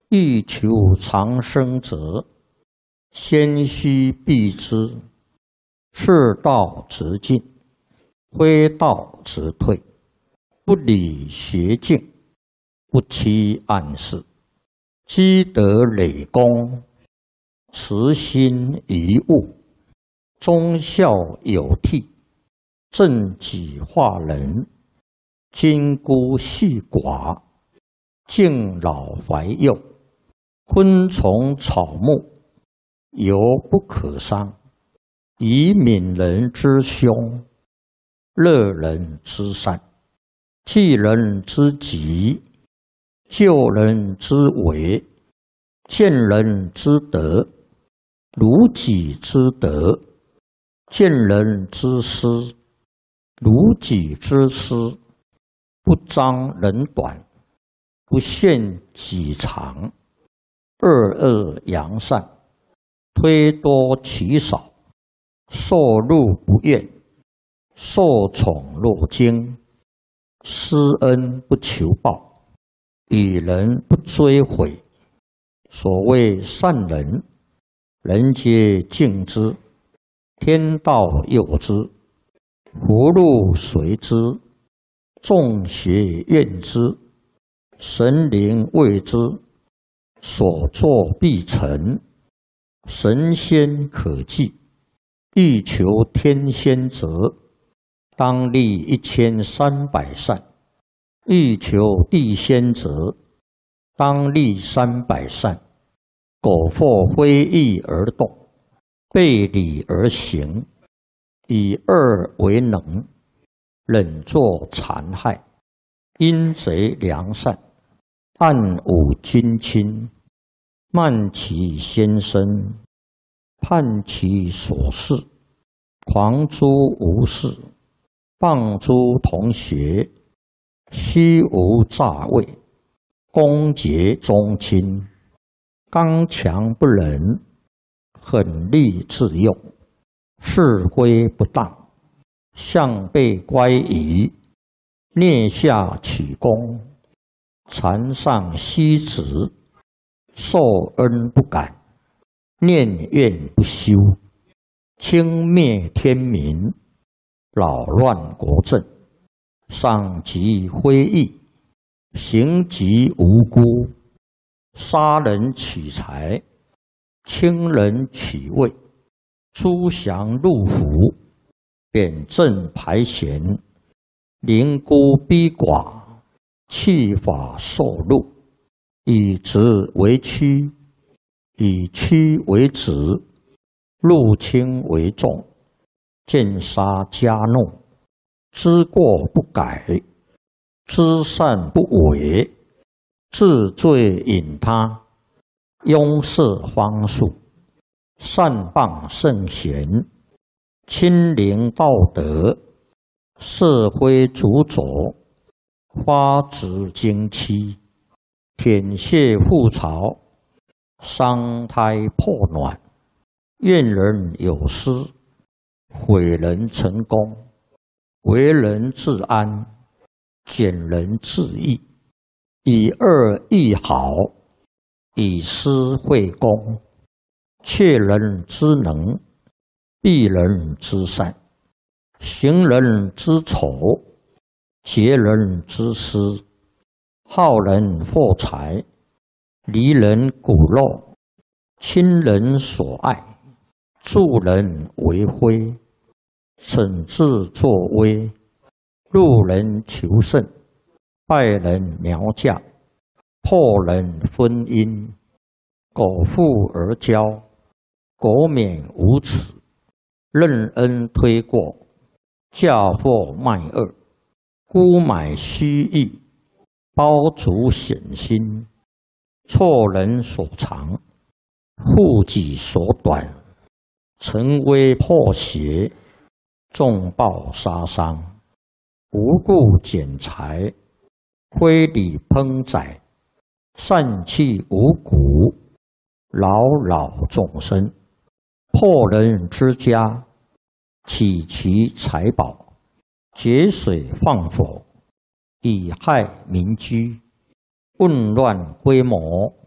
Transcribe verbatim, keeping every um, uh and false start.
欲求长生者，先须避之。是道直进，非道直退。不理邪径，不欺暗室。积德累功，慈心遗物。忠孝有悌，正己化人。金孤细寡，敬老怀幼。昆虫草木，犹不可伤。以悯人之凶，乐人之善。济人之急，救人之危。见人之德，如己之德；见人之失，如己之失。不彰人短，不限己长。恶恶扬善，推多其少。受禄不怨，受宠若惊。施恩不求报，与人不追悔。所谓善人，人皆敬之，天道佑之，福禄随之，众邪怨之，神灵畏之。所作必成，神仙可祭。欲求天仙者，当立一千三百善；欲求地仙者，当立三百善。苟或非义而动，背礼而行，以恶为能，忍作残害，阴贼良善，暗忤君亲，慢其先生，叛其所事，狂诸无事，谤诸同学，虚无诈伪，恭结宗亲，刚强不仁，狠戾自用，是非不当，向背乖疑，蹑下取功，残上息止，受恩不感，念怨不休，轻蔑天民，扰乱国政，伤及非义，刑及无辜，杀人取财，轻人取位，诸降入府，贬正排贤，凌孤逼寡，弃法受禄，以直为曲，以曲为直，入轻为重，见杀加怒，知过不改，知善不为，治罪引他，庸塞方术，善谤圣贤，亲临道德，社会主佐，花枝经期，舔血覆巢，伤胎破卵，怨人有失，毁人成功，为人自安，减人自义，以恶易好，以私会公，窃人之能，避人之善，行人之丑，劫人之私，好人获财，离人骨肉，亲人所爱，助人为非，惩治作威，入人求胜，败人苗嫁，破人婚姻，苟富而骄，苟免无耻，任恩推过，嫁祸卖恶，沽买虚意，包足险心，错人所长，护己所短，成威破邪，重暴杀伤，无故减财，非礼烹宰，散弃五谷，扰扰众生，破人之家，起其财宝，节水放火，以害民居，混乱规模，